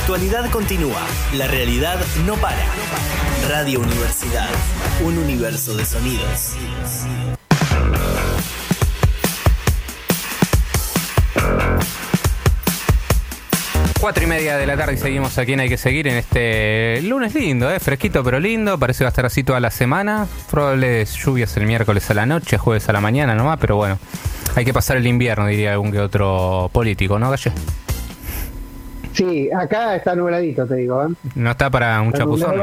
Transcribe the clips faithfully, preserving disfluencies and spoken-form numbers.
actualidad continúa, la realidad no para. Radio Universidad, un universo de sonidos. Cuatro y media de la tarde y seguimos aquí en Hay que Seguir en este lunes lindo, ¿eh? Fresquito pero lindo, parece que va a estar así toda la semana. Probables lluvias el miércoles a la noche, jueves a la mañana nomás, pero bueno, hay que pasar el invierno, diría algún que otro político, ¿no, Galle? Sí, acá está nubladito, te digo, ¿eh? ¿No está para un chapuzón?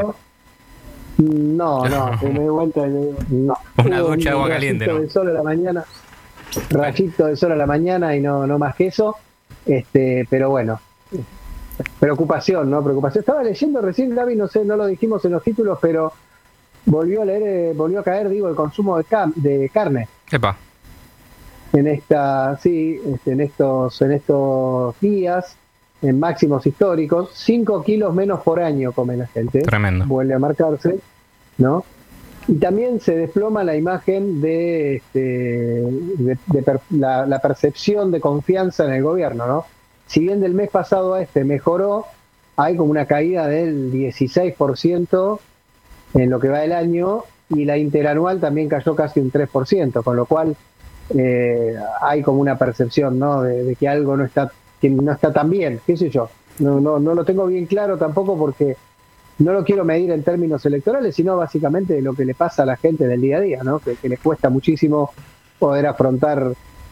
No, no, se me di vuelta, no. Una Hubo ducha de agua un caliente, rayito ¿no? de sol a la mañana, rayito de sol a la mañana y no, no más que eso, este, pero bueno. Preocupación, ¿no? Preocupación. Estaba leyendo recién, Gaby, no sé, no lo dijimos en los títulos, pero volvió a leer, eh, volvió a caer, digo, el consumo de, cam- de carne. Epa. En esta, sí, este, en estos, en estos días, en máximos históricos, cinco kilos menos por año come la gente. Tremendo. Vuelve a marcarse, ¿no? Y también se desploma la imagen de, este, de, de per- la, la percepción de confianza en el gobierno, ¿no? Si bien del mes pasado a este mejoró, hay como una caída del dieciséis por ciento en lo que va del año y la interanual también cayó casi un tres por ciento, con lo cual eh, hay como una percepción, ¿no? de, de que algo no está que no está tan bien, qué sé yo. No, no, no lo tengo bien claro tampoco porque no lo quiero medir en términos electorales, sino básicamente de lo que le pasa a la gente del día a día, ¿no? que, que les cuesta muchísimo poder afrontar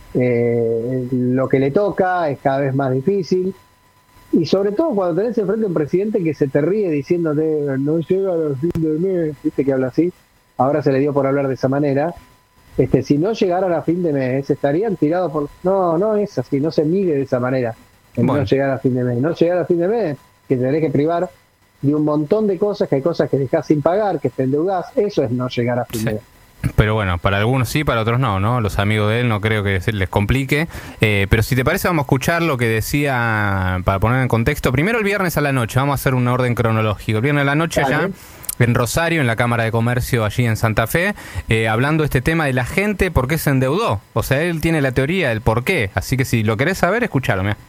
Eh, lo que le toca, es cada vez más difícil, y sobre todo cuando tenés enfrente a un presidente que se te ríe diciéndote no llega a fin de mes, viste que habla así, ahora se le dio por hablar de esa manera. Este, si no llegaran a fin de mes estarían tirados por, no, no es así, no se mide de esa manera, en bueno. no llegar a fin de mes, no llegar a fin de mes, que te tenés que privar de un montón de cosas, que hay cosas que dejás sin pagar, que te endeudás, eso es no llegar a fin Sí. de mes. Pero bueno, para algunos sí, para otros no, ¿no? Los amigos de él no creo que se les complique. Eh, pero si te parece, vamos a escuchar lo que decía, para poner en contexto. Primero el viernes a la noche, vamos a hacer un orden cronológico. El viernes a la noche Dale. allá en Rosario, en la Cámara de Comercio allí en Santa Fe, eh, hablando de este tema de la gente, por qué se endeudó. O sea, él tiene la teoría del por qué. Así que si lo querés saber, escuchalo, mirá.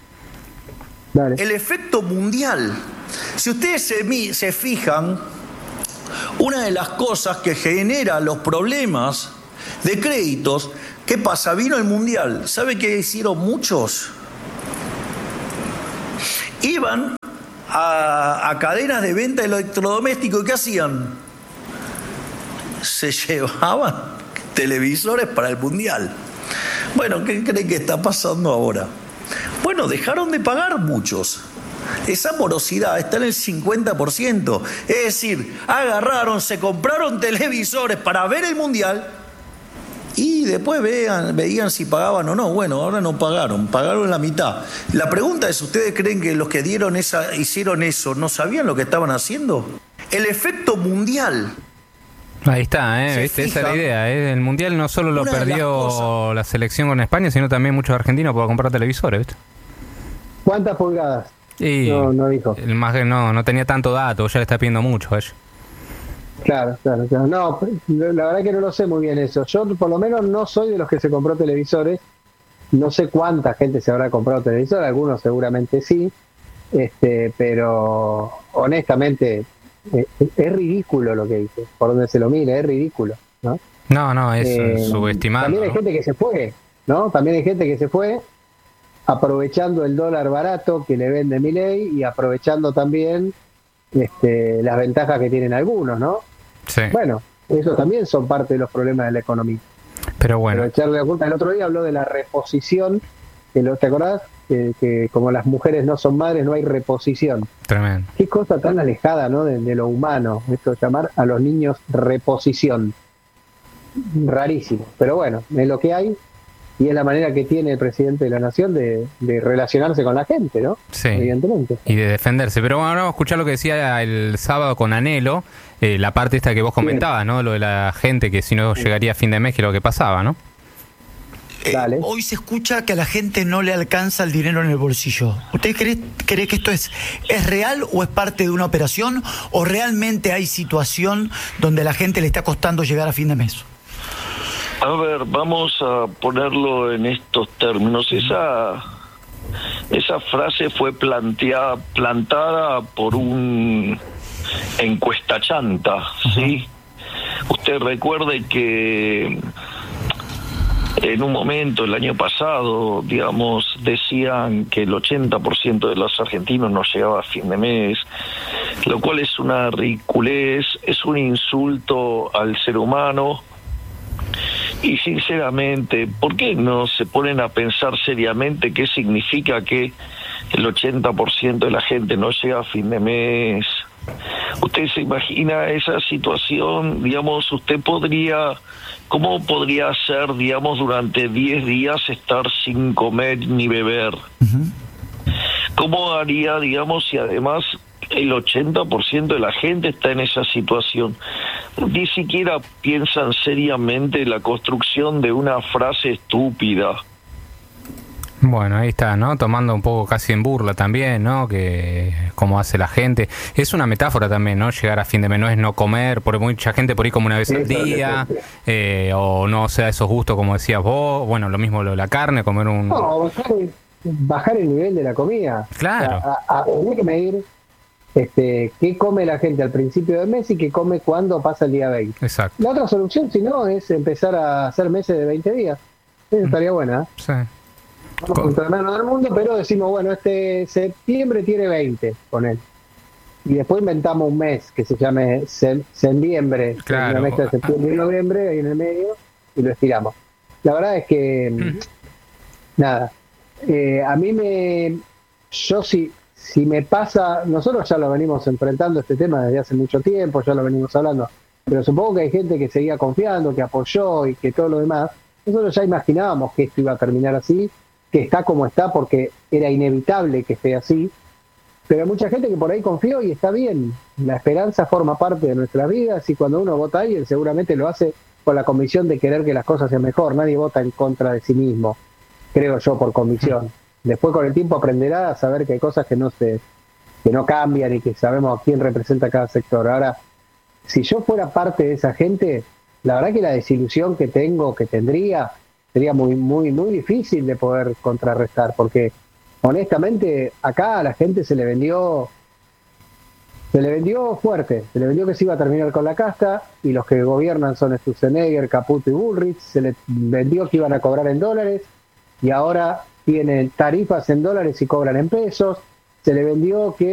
Dale. El efecto mundial. Si ustedes se, mi- se fijan, una de las cosas que genera los problemas de créditos, ¿qué pasa? Vino el mundial. ¿Sabe qué hicieron muchos? Iban a, a cadenas de venta de electrodomésticos y ¿qué hacían? Se llevaban televisores para el mundial. Bueno, ¿qué creen que está pasando ahora? Bueno, dejaron de pagar muchos. Esa morosidad está en el cincuenta por ciento. Es decir, agarraron, se compraron televisores para ver el mundial y después vean, veían si pagaban o no. Bueno, ahora no pagaron, pagaron la mitad. La pregunta es, ¿ustedes creen que los que dieron esa, hicieron eso no sabían lo que estaban haciendo? El efecto mundial. Ahí está, ¿eh? Se ¿Viste? Esa es la fija. idea, ¿eh? El Mundial no solo lo Una de las perdió cosas- la selección con España, sino también muchos argentinos por comprar televisores, ¿viste? ¿Cuántas pulgadas? Y No, no dijo. el más que no, no tenía tanto dato, ya le está pidiendo mucho a ella. Claro, claro, claro. No, la verdad que no lo sé muy bien eso. Yo por lo menos no soy de los que se compró televisores. No sé cuánta gente se habrá comprado televisores, algunos seguramente sí. Este, pero honestamente eh, es ridículo lo que dice. Por donde se lo mire, es ridículo, ¿no? No, no, es Eh, subestimado. También hay ¿no? gente que se fue, ¿no? También hay gente que se fue aprovechando el dólar barato que le vende Milei y aprovechando también este, las ventajas que tienen algunos, ¿no? Sí, Bueno, eso también son parte de los problemas de la economía. pero bueno. Pero echarle la culpa. El otro día habló de la reposición, que lo, ¿te acordás? Que, que como las mujeres no son madres, no hay reposición. Tremendo. Qué cosa tan alejada, ¿no? De, de lo humano, esto de llamar a los niños reposición. Rarísimo. Pero bueno, es lo que hay y es la manera que tiene el presidente de la nación de, de relacionarse con la gente, ¿no? Sí. Evidentemente. Y de defenderse. Pero bueno, ahora vamos a escuchar lo que decía el sábado con Anhelo, eh, la parte esta que vos comentabas, ¿no? Lo de la gente que si no llegaría a fin de mes, que es lo que pasaba, ¿no? Eh, Dale. hoy se escucha que a la gente no le alcanza el dinero en el bolsillo. ¿Usted cree, cree que esto es, es real o es parte de una operación o realmente hay situación donde a la gente le está costando llegar a fin de mes? A ver, vamos a ponerlo en estos términos. Esa esa frase fue planteada, plantada por un encuesta chanta, ¿sí? Usted recuerde que en un momento, el año pasado, digamos, decían que el ochenta por ciento de los argentinos no llegaba a fin de mes, lo cual es una ridiculez, es un insulto al ser humano. Y sinceramente, ¿por qué no se ponen a pensar seriamente qué significa que el ochenta por ciento de la gente no llega a fin de mes? ¿Usted se imagina esa situación? Digamos, usted podría... ¿Cómo podría ser, digamos, durante diez días estar sin comer ni beber? Uh-huh. ¿Cómo haría, digamos, si además el ochenta por ciento de la gente está en esa situación? Ni siquiera piensan seriamente en la construcción de una frase estúpida. Bueno, ahí está, ¿no? Tomando un poco casi en burla también, ¿no? Que cómo hace la gente. Es una metáfora también, ¿no? Llegar a fin de mes no es no comer, por mucha gente por ahí como una vez al día, eh, o no sea esos gustos como decías vos, bueno, lo mismo lo de la carne, comer un... No, bajar el, bajar el nivel de la comida. Claro. Hay que medir este, qué come la gente al principio del mes y qué come cuando pasa el día veinte. Exacto. La otra solución, si no, es empezar a hacer meses de veinte días. Eso estaría buena, ¿eh? Sí. Vamos a menos del mundo, pero decimos, bueno, este septiembre tiene veinte, con él. Y después inventamos un mes que se llame septiembre, claro. Una mezcla de septiembre y noviembre ahí en el medio, y lo estiramos. La verdad es que, mm. nada, eh, a mí me, yo si, si me pasa, nosotros ya lo venimos enfrentando este tema desde hace mucho tiempo, ya lo venimos hablando, pero supongo que hay gente que seguía confiando, que apoyó y que todo lo demás. Nosotros ya imaginábamos que esto iba a terminar así, que está como está porque era inevitable que esté así, pero hay mucha gente que por ahí confió y está bien. La esperanza forma parte de nuestras vidas y cuando uno vota a alguien seguramente lo hace con la convicción de querer que las cosas sean mejor. Nadie vota en contra de sí mismo, creo yo, por convicción. Después con el tiempo aprenderá a saber que hay cosas que no se, que no cambian y que sabemos a quién representa cada sector. Ahora, si yo fuera parte de esa gente, la verdad que la desilusión que tengo, que tendría, sería muy, muy, muy difícil de poder contrarrestar, porque honestamente acá a la gente se le vendió, se le vendió fuerte, se le vendió que se iba a terminar con la casta y los que gobiernan son Sturzenegger, Caputo y Bullrich, se le vendió que iban a cobrar en dólares y ahora tienen tarifas en dólares y cobran en pesos, se le vendió que